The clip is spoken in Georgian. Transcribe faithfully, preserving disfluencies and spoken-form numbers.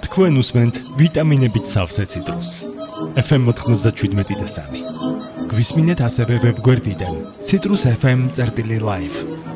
თქვენ უსმენთ ვიტამინებით სავსე ციტრუსს. ეფ ემ ninety-seven და three. გვისმინეთ ასევე ვებგვერდიდან citrus f m წერტილი live.